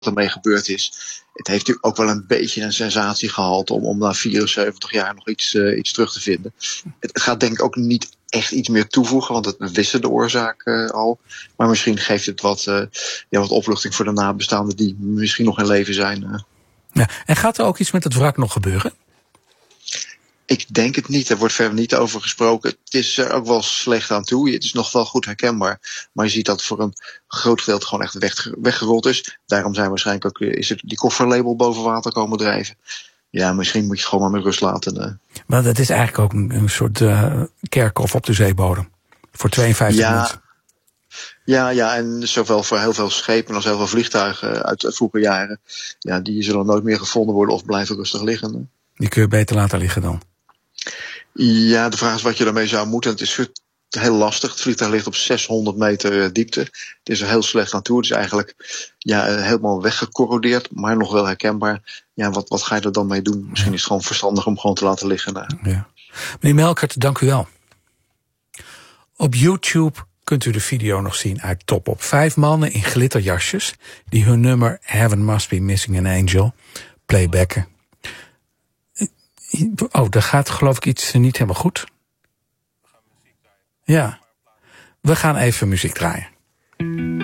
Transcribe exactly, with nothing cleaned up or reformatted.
ermee gebeurd is. Het heeft natuurlijk ook wel een beetje een sensatiegehalte om, om na vierenzeventig jaar nog iets, uh, iets terug te vinden. Het gaat denk ik ook niet echt iets meer toevoegen, want we wisten de oorzaak uh, al. Maar misschien geeft het wat, uh, ja, wat opluchting voor de nabestaanden die misschien nog in leven zijn. Uh. Ja, en gaat er ook iets met het wrak nog gebeuren? Ik denk het niet. Er wordt verder niet over gesproken. Het is er ook wel slecht aan toe. Het is nog wel goed herkenbaar. Maar je ziet dat voor een groot gedeelte gewoon echt weg, weggerold is. Daarom zijn waarschijnlijk ook is het die kofferlabel boven water komen drijven. Ja, misschien moet je het gewoon maar met rust laten. Uh. Maar dat is eigenlijk ook een, een soort uh, kerkhof op de zeebodem. Voor tweeënvijftig ja, mensen. Ja, ja, en zowel voor heel veel schepen als heel veel vliegtuigen uit vroege jaren. Ja, die zullen nooit meer gevonden worden of blijven rustig liggen. Die kun je beter laten liggen dan. Ja, de vraag is wat je daarmee zou moeten. Het is heel lastig. Het vliegtuig ligt op zeshonderd meter diepte. Het is er heel slecht aan toe. Het is eigenlijk ja, helemaal weggecorrodeerd, maar nog wel herkenbaar. Ja, wat, wat ga je er dan mee doen? Misschien is het gewoon verstandig om gewoon te laten liggen. Ja. Meneer Melkert, dank u wel. Op YouTube kunt u de video nog zien uit Top Op. Vijf mannen in glitterjasjes die hun nummer Heaven Must Be Missing an Angel playbacken. Oh, daar gaat geloof ik iets niet helemaal goed. Ja, we gaan even muziek draaien.